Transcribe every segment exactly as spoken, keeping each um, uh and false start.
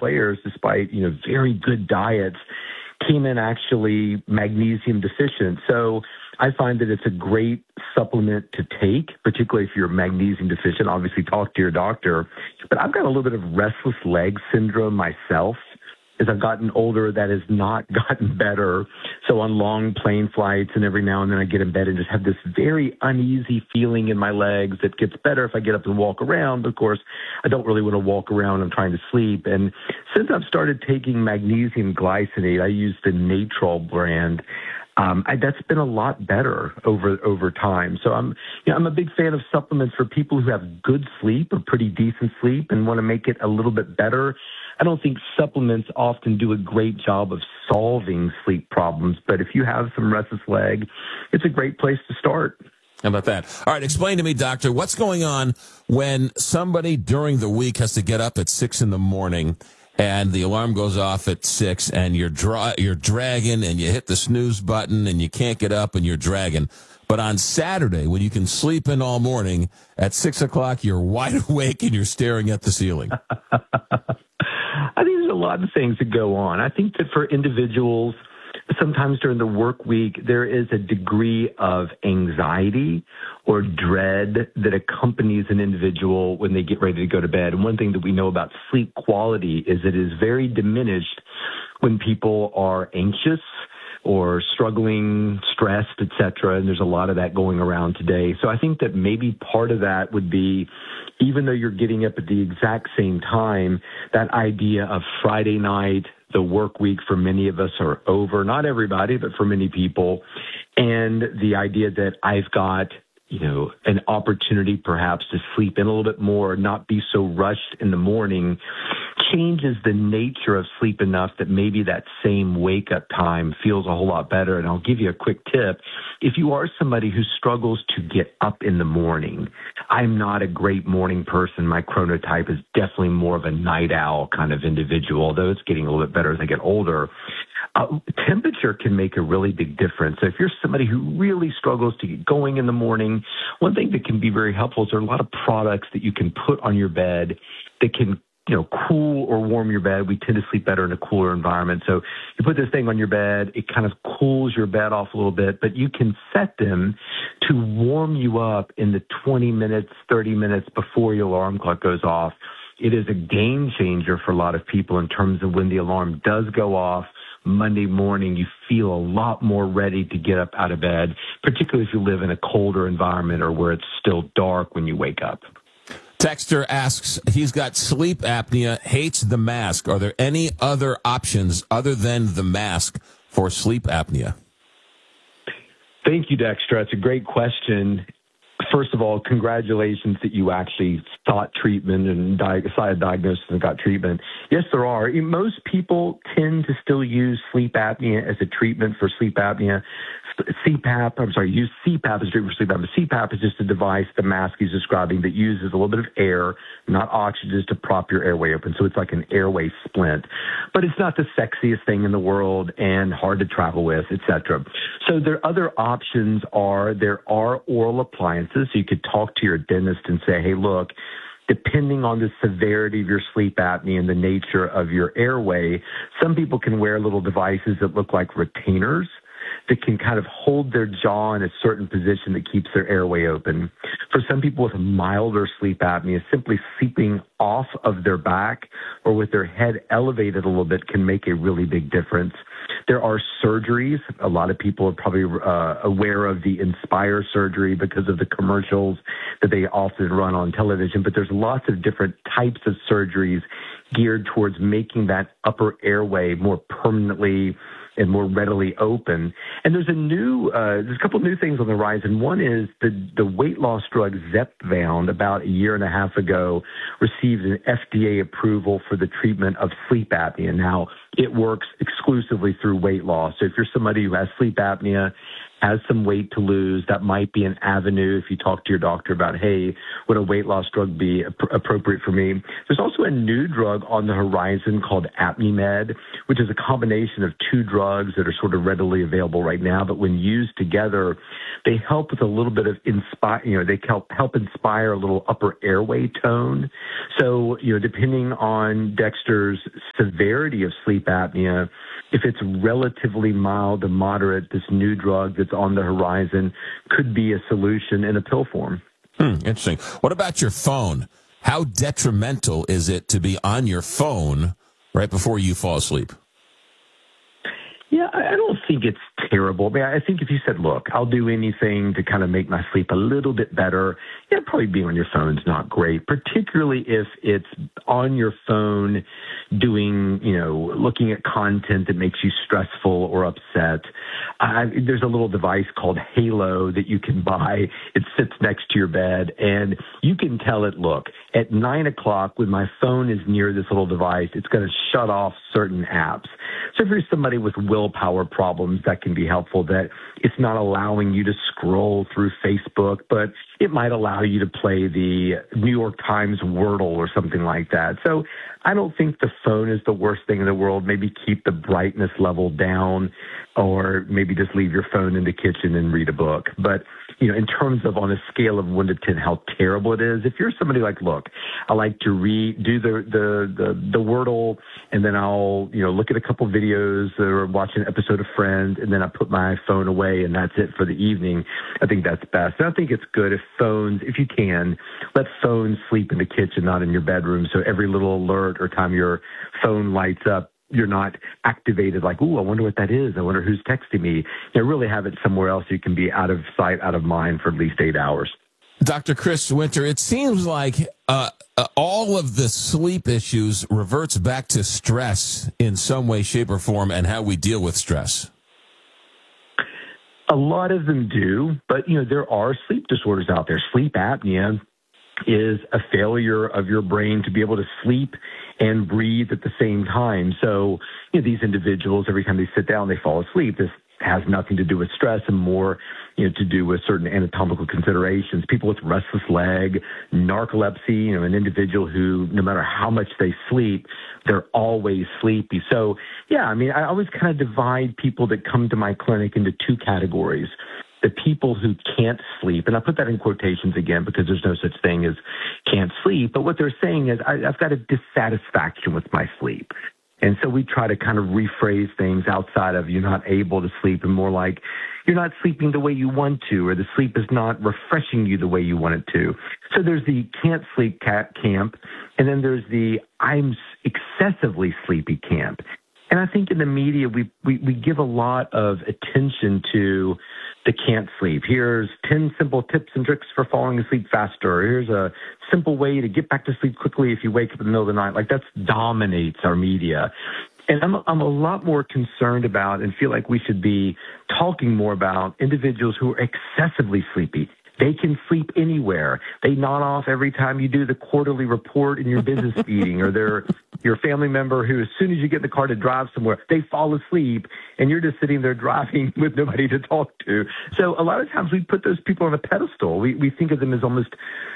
players, despite, you know, very good diets, came in actually magnesium deficient. So I find that it's a great supplement to take, particularly if you're magnesium deficient. Obviously, talk to your doctor. But I've got a little bit of restless leg syndrome myself. As I've gotten older, that has not gotten better. So on long plane flights and every now and then I get in bed and just have this very uneasy feeling in my legs that gets better if I get up and walk around. But of course, I don't really want to walk around. I'm trying to sleep. And since I've started taking magnesium glycinate, I use the Natrol brand. Um, I, that's been a lot better over over time. So I'm, you know, I'm a big fan of supplements for people who have good sleep or pretty decent sleep and want to make it a little bit better. I don't think supplements often do a great job of solving sleep problems, but if you have some restless leg, it's a great place to start. How about that? All right, explain to me, doctor, what's going on when somebody during the week has to get up at six in the morning and the alarm goes off at six and you're dra- you're dragging and you hit the snooze button and you can't get up and you're dragging. But on Saturday, when you can sleep in all morning, at six o'clock, you're wide awake and you're staring at the ceiling. I think there's a lot of things that go on. I think that for individuals, sometimes during the work week, there is a degree of anxiety or dread that accompanies an individual when they get ready to go to bed. And one thing that we know about sleep quality is it is very diminished when people are anxious or struggling, stressed, et cetera. And there's a lot of that going around today. So I think that maybe part of that would be, even though you're getting up at the exact same time, that idea of Friday night, the work week for many of us are over. Not everybody, but for many people. And the idea that I've got, you know, an opportunity perhaps to sleep in a little bit more, not be so rushed in the morning, changes the nature of sleep enough that maybe that same wake-up time feels a whole lot better. And I'll give you a quick tip. If you are somebody who struggles to get up in the morning, I'm not a great morning person. My chronotype is definitely more of a night owl kind of individual, although it's getting a little bit better as I get older. Uh, temperature can make a really big difference. So if you're somebody who really struggles to get going in the morning, one thing that can be very helpful is there are a lot of products that you can put on your bed that can, you know, cool or warm your bed. We tend to sleep better in a cooler environment. So you put this thing on your bed, it kind of cools your bed off a little bit, but you can set them to warm you up in the twenty minutes, thirty minutes before your alarm clock goes off. It is a game changer for a lot of people in terms of when the alarm does go off Monday morning, you feel a lot more ready to get up out of bed, particularly if you live in a colder environment or where it's still dark when you wake up. Texter asks, he's got sleep apnea, hates the mask. Are there any other options other than the mask for sleep apnea? Thank you, Dexter. That's a great question. First of all, congratulations that you actually sought treatment and di- decided diagnosis and got treatment. Yes, there are. Most people tend to still use sleep apnea as a treatment for sleep apnea. C PAP, I'm sorry, use C PAP as a treatment for sleep apnea. C PAP is just a device, the mask he's describing, that uses a little bit of air, not oxygen, to prop your airway open. So it's like an airway splint. But it's not the sexiest thing in the world and hard to travel with, et cetera. So their other options are there are oral appliances. So you could talk to your dentist and say, hey, look, depending on the severity of your sleep apnea and the nature of your airway, some people can wear little devices that look like retainers that can kind of hold their jaw in a certain position that keeps their airway open. For some people with milder sleep apnea, simply sleeping off of their back or with their head elevated a little bit can make a really big difference. There are surgeries. A lot of people are probably uh, aware of the Inspire surgery because of the commercials that they often run on television, but there's lots of different types of surgeries geared towards making that upper airway more permanently and more readily open. And there's a new, uh, there's a couple of new things on the horizon. One is the, the weight loss drug Zepbound about a year and a half ago received an F D A approval for the treatment of sleep apnea. Now, it works exclusively through weight loss. So if you're somebody who has sleep apnea has some weight to lose, that might be an avenue if you talk to your doctor about, hey, would a weight loss drug be ap- appropriate for me? There's also a new drug on the horizon called Apnimed, which is a combination of two drugs that are sort of readily available right now, but when used together, they help with a little bit of inspire, you know, they help help inspire a little upper airway tone. So, you know, depending on Dexter's severity of sleep apnea, if it's relatively mild to moderate, this new drug that's on the horizon could be a solution in a pill form. Hmm, interesting. What about your phone? How detrimental is it to be on your phone right before you fall asleep? Yeah, I don't think it's terrible. I mean, I think if you said, look, I'll do anything to kind of make my sleep a little bit better, yeah, probably being on your phone's not great, particularly if it's on your phone doing, you know, looking at content that makes you stressful or upset. I, there's a little device called Halo that you can buy. It sits next to your bed, and you can tell it, look, at nine o'clock when my phone is near this little device, it's going to shut off certain apps. So if you're somebody with willpower problems, that can be helpful, that it's not allowing you to scroll through Facebook, but it might allow you to play the New York Times Wordle or something like that. So I don't think the phone is the worst thing in the world. Maybe keep the brightness level down, or maybe just leave your phone in the kitchen and read a book. But, you know, in terms of on a scale of one to ten, how terrible it is, if you're somebody like, look, I like to read, do the, the, the, the Wordle, and then I'll, you know, look at a couple videos or watch an episode of Friends, and then I put my phone away and that's it for the evening. I think that's best. And I think it's good if phones, if you can, let phones sleep in the kitchen, not in your bedroom. So every little alert or time your phone lights up, you're not activated like, ooh, I wonder what that is. I wonder who's texting me. You know, really have it somewhere else you can be out of sight, out of mind for at least eight hours. Doctor Chris Winter, it seems like uh, uh, all of the sleep issues reverts back to stress in some way, shape, or form, and how we deal with stress. A lot of them do, but, you know, there are sleep disorders out there. Sleep apnea is a failure of your brain to be able to sleep and breathe at the same time. So, you know, these individuals, every time they sit down, they fall asleep. This has nothing to do with stress and more, you know, to do with certain anatomical considerations. People with restless leg, narcolepsy, you know, an individual who, no matter how much they sleep, they're always sleepy. So, yeah, I mean, I always kind of divide people that come to my clinic into two categories. The people who can't sleep, and I put that in quotations again because there's no such thing as can't sleep, but what they're saying is I, I've got a dissatisfaction with my sleep. And so we try to kind of rephrase things outside of you're not able to sleep and more like you're not sleeping the way you want to, or the sleep is not refreshing you the way you want it to. So there's the can't sleep camp, and then there's the I'm excessively sleepy camp. And I think in the media, we, we, we give a lot of attention to the can't sleep. Here's ten simple tips and tricks for falling asleep faster. Here's a simple way to get back to sleep quickly if you wake up in the middle of the night. Like that dominates our media. And I'm, I'm a lot more concerned about and feel like we should be talking more about individuals who are excessively sleepy. They can sleep anywhere. They nod off every time you do the quarterly report in your business meeting, or they're your family member who, as soon as you get in the car to drive somewhere, they fall asleep, and you're just sitting there driving with nobody to talk to. So a lot of times we put those people on a pedestal. We we think of them as almost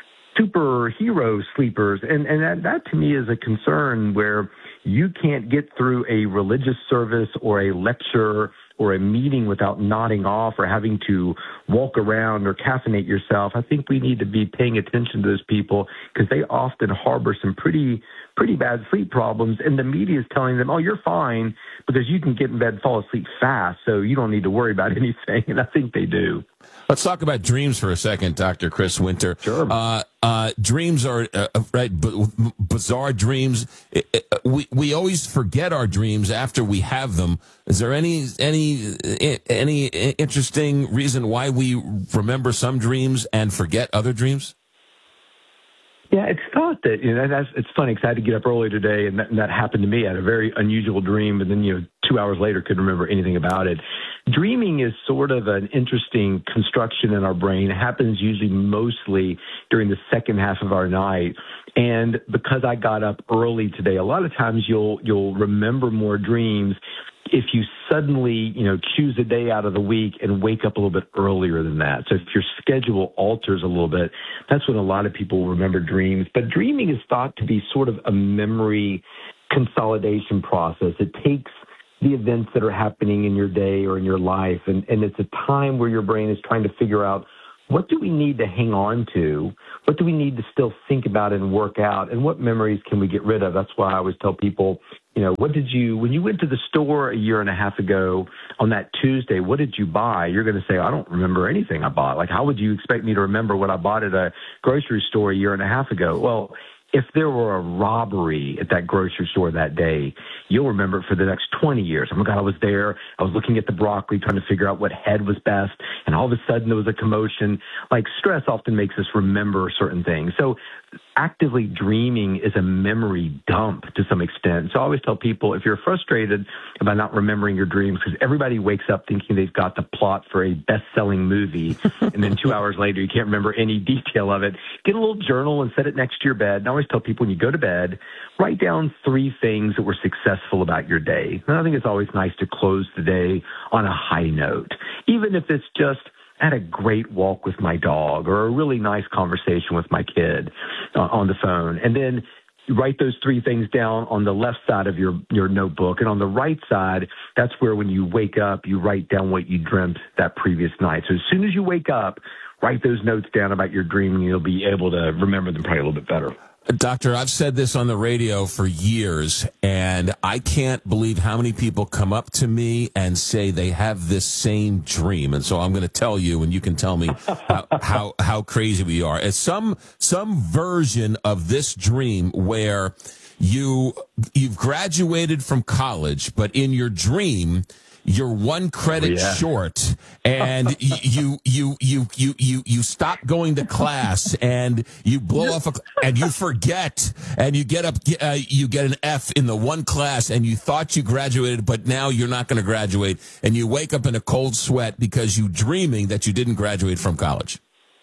superhero sleepers, and and that, that to me is a concern where you can't get through a religious service or a lecture or a meeting without nodding off or having to walk around or caffeinate yourself. I think we need to be paying attention to those people because they often harbor some pretty pretty bad sleep problems, and the media is telling them, oh, you're fine because you can get in bed and fall asleep fast, so you don't need to worry about anything, and I think they do. Let's talk about dreams for a second, Doctor Chris Winter. Sure. Uh, uh, dreams are, uh, right, b- bizarre dreams. It, it, we we always forget our dreams after we have them. Is there any any any interesting reason why we remember some dreams and forget other dreams? Yeah, it's thought that, you know, that's, it's funny because I had to get up early today, and that, and that happened to me. I had a very unusual dream, and then, you know, two hours later couldn't remember anything about it. Dreaming is sort of an interesting construction in our brain. It happens usually mostly during the second half of our night. And because I got up early today, a lot of times you'll you'll remember more dreams if you suddenly, you know, choose a day out of the week and wake up a little bit earlier than that. So if your schedule alters a little bit, that's when a lot of people remember dreams. But dreaming is thought to be sort of a memory consolidation process. It takes the events that are happening in your day or in your life, and, and it's a time where your brain is trying to figure out, what do we need to hang on to? What do we need to still think about and work out? And what memories can we get rid of? That's why I always tell people, you know, what did you, when you went to the store a year and a half ago on that Tuesday, what did you buy? You're going to say, I don't remember anything I bought. Like, how would you expect me to remember what I bought at a grocery store a year and a half ago? Well, if there were a robbery at that grocery store that day, you'll remember it for the next twenty years. Oh my God, I was there. I was looking at the broccoli, trying to figure out what head was best. And all of a sudden there was a commotion. Like, stress often makes us remember certain things. So actively dreaming is a memory dump to some extent. So I always tell people, if you're frustrated about not remembering your dreams, because everybody wakes up thinking they've got the plot for a best-selling movie, and then two hours later you can't remember any detail of it, get a little journal and set it next to your bed. And I always tell people, when you go to bed, write down three things that were successful about your day. And I think it's always nice to close the day on a high note, even if it's just, I had a great walk with my dog, or a really nice conversation with my kid uh, on the phone. And then you write those three things down on the left side of your, your notebook. And on the right side, that's where when you wake up, you write down what you dreamt that previous night. So as soon as you wake up, write those notes down about your dream, and you'll be able to remember them probably a little bit better. Doctor, I've said this on the radio for years, and I can't believe how many people come up to me and say they have this same dream. And so I'm going to tell you, and you can tell me how, how, how crazy we are. It's some, some version of this dream where you, you've graduated from college, but in your dream, you're one credit yeah. short, and you you you you you you stop going to class, and you blow off a, and you forget, and you get up, uh, you get an F in the one class, and you thought you graduated, but now you're not going to graduate, and you wake up in a cold sweat because you dreaming that you didn't graduate from college.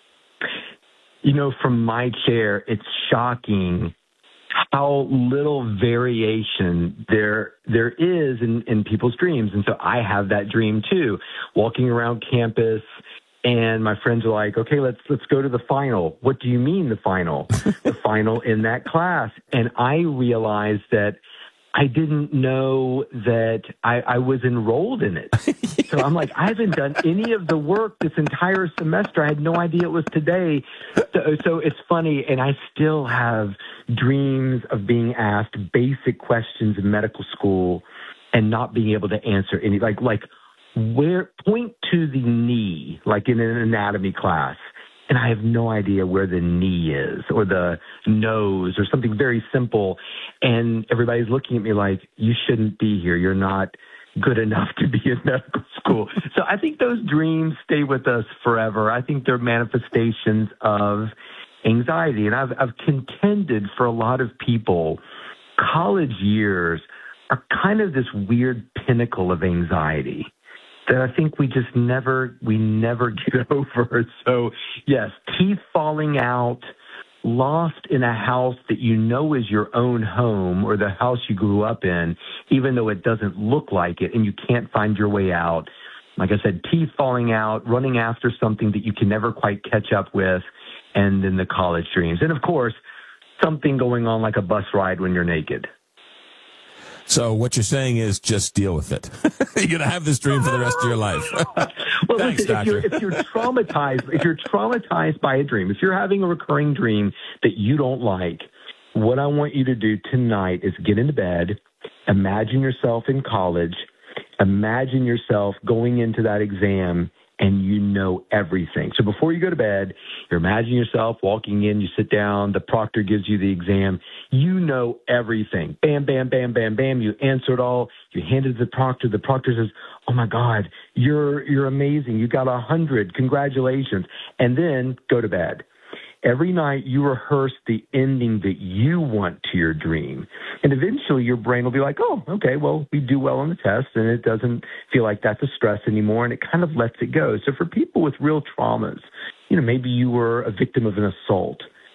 You know, from my chair, it's shocking how little variation there there is in, in people's dreams. And so I have that dream too, walking around campus, and my friends are like, okay, let's let's go to the final. What do you mean the final? The final in that class. And I realized that I didn't know that I, I was enrolled in it. So I'm like, I haven't done any of the work this entire semester. I had no idea it was today. So, so it's funny, and I still have dreams of being asked basic questions in medical school and not being able to answer any, like, like where, point to the knee, like in an anatomy class. And I have no idea where the knee is, or the nose, or something very simple. And everybody's looking at me like, you shouldn't be here. You're not good enough to be in medical school. So I think those dreams stay with us forever. I think they're manifestations of anxiety. And I've, I've contended for a lot of people, college years are kind of this weird pinnacle of anxiety that I think we just never, we never get over. So yes, teeth falling out, lost in a house that you know is your own home, or the house you grew up in, even though it doesn't look like it, and you can't find your way out. Like I said, teeth falling out, running after something that you can never quite catch up with, and then the college dreams. And of course, something going on like a bus ride when you're naked. So what you're saying is just deal with it. You're going to have this dream for the rest of your life. Well, Thanks, listen, if doctor. you're, if you're traumatized, if you're traumatized by a dream, if you're having a recurring dream that you don't like, what I want you to do tonight is get into bed, imagine yourself in college, imagine yourself going into that exam, and you know everything. So before you go to bed, you imagine yourself walking in, you sit down, the proctor gives you the exam, you know everything. Bam, bam, bam, bam, bam, you answer it all, you hand it to the proctor, the proctor says, oh my God, you're you're amazing, you got a hundred, congratulations, and then go to bed. Every night you rehearse the ending that you want to your dream. And eventually your brain will be like, oh, okay, well, we do well on the test, and it doesn't feel like that's a stress anymore, and it kind of lets it go. So for people with real traumas, you know, maybe you were a victim of an assault.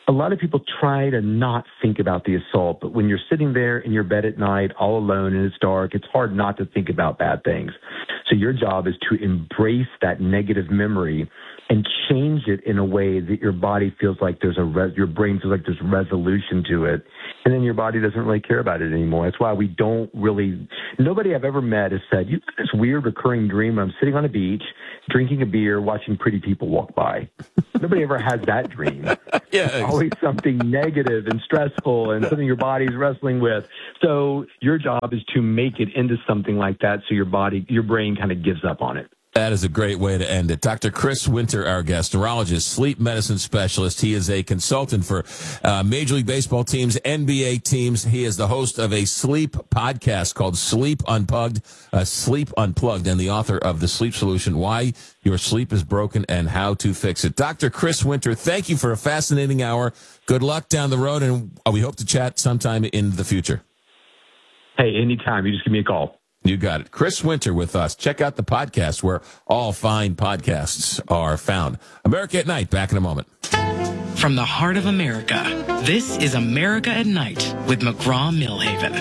a lot of people try to not think about the assault, but when you're sitting there in your bed at night all alone and it's dark, it's hard not to think about bad things. So your job is to embrace that negative memory and change it in a way that your body feels like there's a res- your brain feels like there's resolution to it, and then your body doesn't really care about it anymore. That's why we don't really. Nobody I've ever met has said, "You have this weird recurring dream where I'm sitting on a beach, drinking a beer, watching pretty people walk by." Nobody ever has that dream. Yeah, it's always something negative and stressful and something your body's wrestling with. So your job is to make it into something like that, so your body, your brain, kind of gives up on it. That is a great way to end it. Doctor Chris Winter, our guest, neurologist, sleep medicine specialist. He is a consultant for uh, Major League Baseball teams, N B A teams. He is the host of a sleep podcast called Sleep Unplugged, uh, Sleep Unplugged, and the author of The Sleep Solution, Why Your Sleep is Broken and How to Fix It. Doctor Chris Winter, thank you for a fascinating hour. Good luck down the road, and we hope to chat sometime in the future. Hey, anytime. You just give me a call. You got it. Chris Winter with us. Check out the podcast where all fine podcasts are found. America at Night, back in a moment. From the heart of America, this is America at Night with McGraw-Millhaven.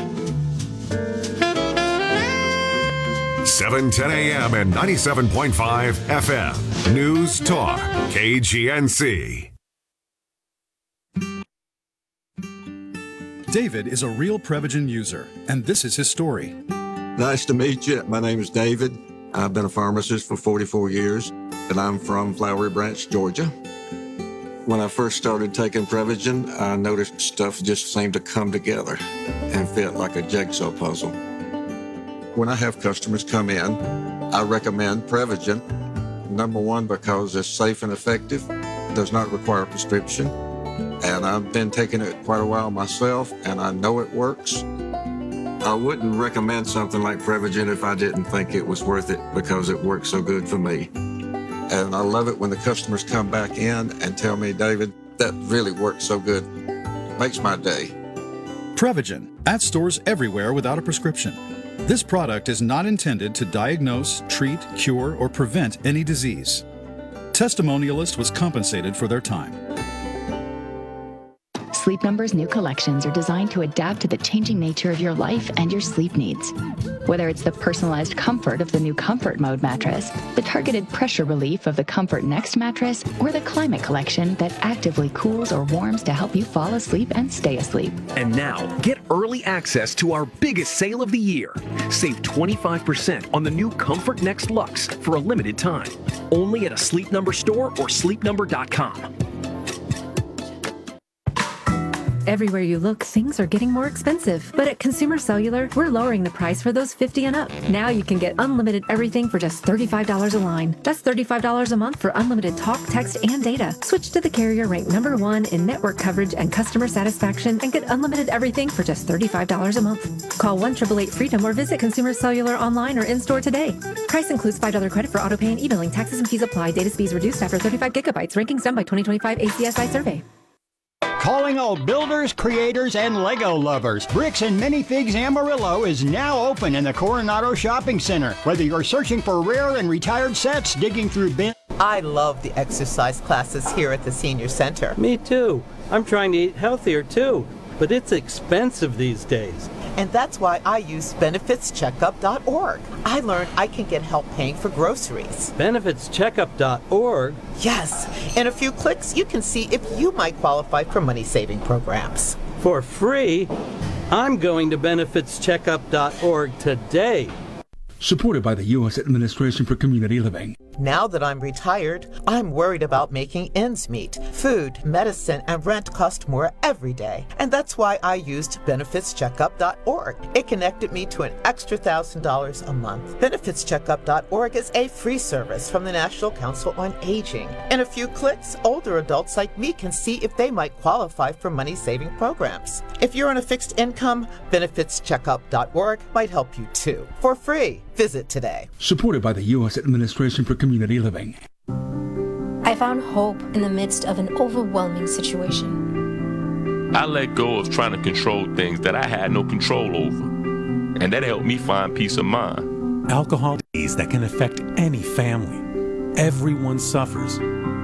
seven ten a.m. and ninety-seven point five F M. News Talk, K G N C. David is a real Prevagen user, and this is his story. Nice to meet you. My name is David. I've been a pharmacist for forty-four years, and I'm from Flowery Branch, Georgia. When I first started taking Prevagen, I noticed stuff just seemed to come together and fit like a jigsaw puzzle. When I have customers come in, I recommend Prevagen. Number one, because it's safe and effective, does not require a prescription, and I've been taking it quite a while myself, and I know it works. I wouldn't recommend something like Prevagen if I didn't think it was worth it because it works so good for me. And I love it when the customers come back in and tell me, David, that really works so good. Makes my day. Prevagen, at stores everywhere without a prescription. This product is not intended to diagnose, treat, cure, or prevent any disease. Testimonialist was compensated for their time. Sleep Number's new collections are designed to adapt to the changing nature of your life and your sleep needs. Whether it's the personalized comfort of the new Comfort Mode mattress, the targeted pressure relief of the Comfort Next mattress, or the Climate Collection that actively cools or warms to help you fall asleep and stay asleep. And now, get early access to our biggest sale of the year. Save twenty-five percent on the new Comfort Next Luxe for a limited time. Only at a Sleep Number store or sleep number dot com. Everywhere you look, things are getting more expensive. But at Consumer Cellular, we're lowering the price for those fifty and up. Now you can get unlimited everything for just thirty-five dollars a line. That's thirty-five dollars a month for unlimited talk, text, and data. Switch to the carrier ranked number one in network coverage and customer satisfaction and get unlimited everything for just thirty-five dollars a month. Call one eight eight eight freedom or visit Consumer Cellular online or in-store today. Price includes five dollars credit for auto pay and e-billing. Taxes and fees apply. Data speeds reduced after thirty-five gigabytes. Rankings done by twenty twenty-five A C S I survey. Calling all builders, creators, and Lego lovers. Bricks and Minifigs Amarillo is now open in the Coronado Shopping Center. Whether you're searching for rare and retired sets, digging through bins. I love the exercise classes here at the Senior Center. Me too. I'm trying to eat healthier too, but it's expensive these days. And that's why I use benefits checkup dot org. I learned I can get help paying for groceries. benefits checkup dot org? Yes. In a few clicks, you can see if you might qualify for money-saving programs. For free? I'm going to benefits checkup dot org today. Supported by the U S Administration for Community Living. Now that I'm retired, I'm worried about making ends meet. Food, medicine, and rent cost more every day. And that's why I used benefits checkup dot org. It connected me to an extra one thousand dollars a month. benefits checkup dot org is a free service from the National Council on Aging. In a few clicks, older adults like me can see if they might qualify for money-saving programs. If you're on a fixed income, benefits checkup dot org might help you too. For free. Visit today. Supported by the U S Administration for Community Living. I found hope in the midst of an overwhelming situation. I let go of trying to control things that I had no control over, and that helped me find peace of mind. Alcohol disease that can affect any family. Everyone suffers,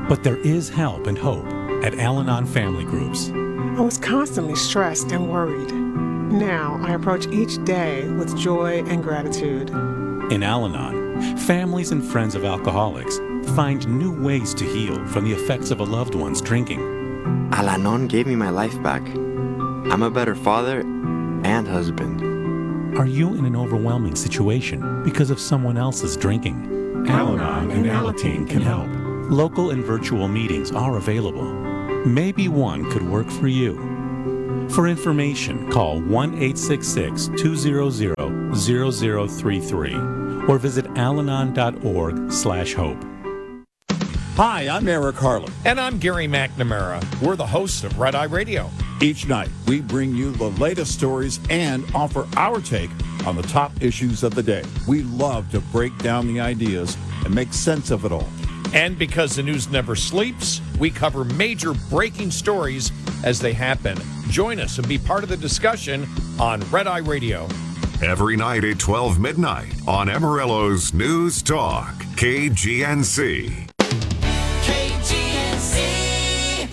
But there is help and hope at Al-Anon Family Groups. I was constantly stressed and worried. Now I approach each day with joy and gratitude. In Al-Anon, families and friends of alcoholics find new ways to heal from the effects of a loved one's drinking. Al-Anon gave me my life back. I'm a better father and husband. Are you in an overwhelming situation because of someone else's drinking? Al-Anon and Alateen can help. Local and virtual meetings are available. Maybe one could work for you. For information, call one eight six six, two zero zero, zero zero three three or visit alanon.org slash hope. Hi, I'm Eric Harlan. And I'm Gary McNamara. We're the hosts of Red Eye Radio. Each night, we bring you the latest stories and offer our take on the top issues of the day. We love to break down the ideas and make sense of it all. And because the news never sleeps, we cover major breaking stories as they happen. Join us and be part of the discussion on Red Eye Radio. Every night at twelve midnight on Amarillo's News Talk, K G N C. K G N C.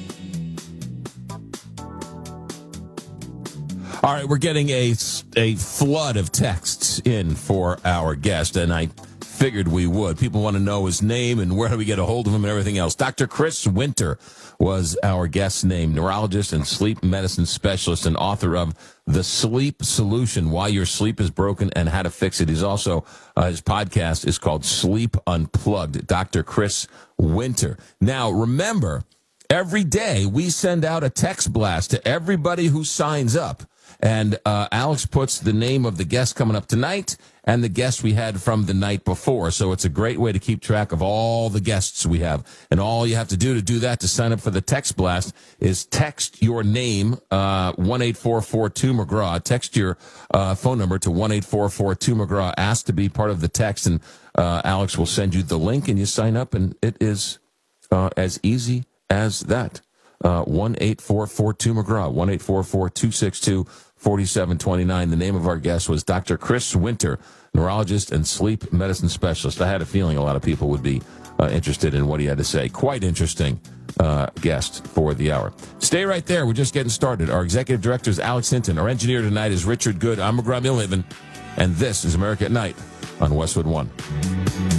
All right, we're getting a, a flood of texts in for our guest, and I figured we would. People want to know his name and where do we get a hold of him and everything else. Doctor Chris Winter was our guest's name, neurologist and sleep medicine specialist and author of The Sleep Solution, Why Your Sleep is Broken and How to Fix It. He's also, uh, his podcast is called Sleep Unplugged. Doctor Chris Winter. Now, remember, every day we send out a text blast to everybody who signs up. And uh, Alex puts the name of the guest coming up tonight and the guest we had from the night before. So it's a great way to keep track of all the guests we have. And all you have to do to do that, to sign up for the text blast, is text your name, uh, one eight four four two McGraw. Text your uh, phone number to one eight four four two McGraw. Ask to be part of the text, and uh, Alex will send you the link, and you sign up, and it is uh, as easy as that. Uh, one eight four four two McGraw, one eight four four two six two four seven two nine. The name of our guest was Doctor Chris Winter, neurologist and sleep medicine specialist. I had a feeling a lot of people would be uh, interested in what he had to say. Quite interesting uh, guest for the hour. Stay right there. We're just getting started. Our executive director is Alex Hinton. Our engineer tonight is Richard Good. I'm McGraw Milhaven, and this is America at Night on Westwood One.